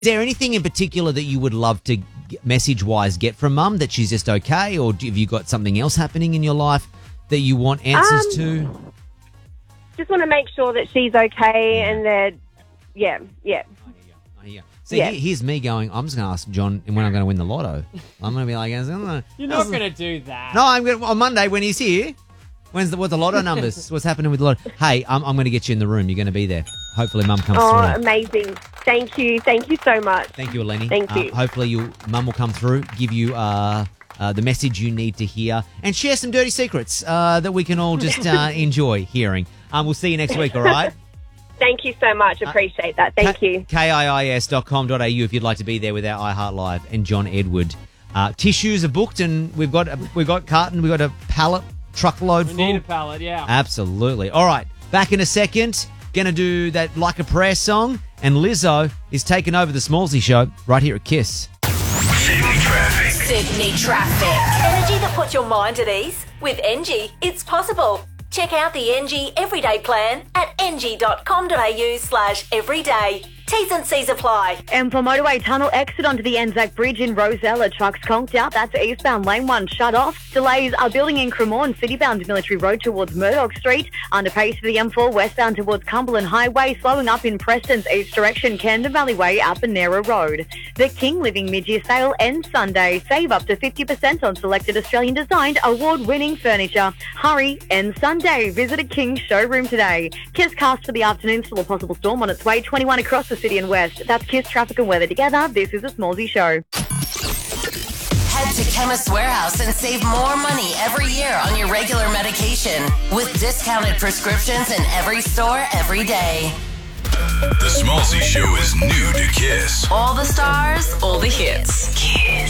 there anything in particular that you would love to message-wise get from Mum, that she's just okay, or have you got something else happening in your life that you want answers to? Just want to make sure that she's okay and that, yeah. See, here's me going, I'm just going to ask John when I'm going to win the lotto. I'm going to be like, You're not going to do that. No, I'm going on Monday when he's here. What's the lotto numbers? What's happening with the lotto? Hey, I'm going to get you in the room. You're going to be there. Hopefully Mum comes through. Oh, amazing. Thank you. Thank you so much. Thank you, Eleni. Thank you. Hopefully Mum will come through, give you the message you need to hear, and share some dirty secrets that we can all just enjoy hearing. We'll see you next week, all right? Thank you so much. Appreciate that. Thank you. KIIS.com.au if you'd like to be there with our iHeart Live and John Edward. Tissues are booked, and we've got carton, we've got a pallet, truckload full. We need a pallet, yeah. Absolutely. All right, back in a second. Gonna do that Like a Prayer song, and Lizzo is taking over the Smallsy Show right here at Kiss. Sydney traffic. Sydney traffic. Energy that puts your mind at ease. With NG, it's possible. Check out the NG Everyday Plan at ng.com.au/everyday. T's and C's apply. And for motorway tunnel exit onto the Anzac Bridge in Rosella, trucks conked out. That's eastbound lane 1 shut off. Delays are building in Cremorne, citybound Military Road towards Murdoch Street. Underpace for the M4 westbound towards Cumberland Highway, slowing up in Preston's east direction, Camden Valley Way up Benera Road. The King Living mid-year sale ends Sunday. Save up to 50% on selected Australian designed award-winning furniture. Hurry, ends Sunday. Visit a King showroom today. Kiss cast for the afternoon, still a possible storm on its way. 21 across the city and west. That's Kiss traffic and weather together. This is a Smallsy Show. Head to Chemist Warehouse and save more money every year on your regular medication with discounted prescriptions in every store every day. The Smallsy Show is new to Kiss. All the stars, all the hits.